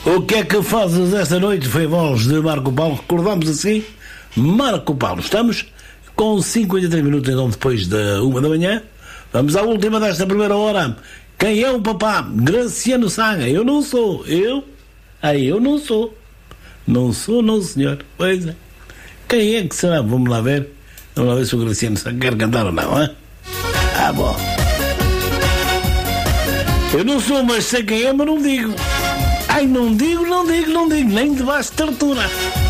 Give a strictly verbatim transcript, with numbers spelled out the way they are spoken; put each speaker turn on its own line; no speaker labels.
O que é que fazes esta noite? Foi a voz de Marco Paulo. Recordamos assim, Marco Paulo. Estamos com cinquenta e três minutos, então, depois da uma da manhã. Vamos à última desta primeira hora. Quem é o papá? Graciano Saga. Eu não sou. Eu? Aí eu não sou. Não sou, não, senhor. Pois é. Quem é que será? Vamos lá ver. Vamos lá ver se o Graciano Saga quer cantar ou não, hein? Ah, bom. Eu não sou, mas sei quem é, mas não digo. Ai, não digo, não digo, não digo. Nem debaixo de tortura.